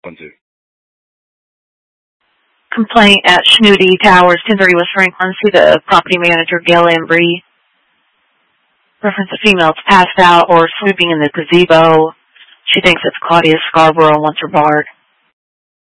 2. Complaint at Schnooty Towers, 1030 West Franklin. See the property manager, Gail Embry. Reference a female that's passed out or sleeping in the gazebo. She thinks it's Claudia Scarborough and wants her barred.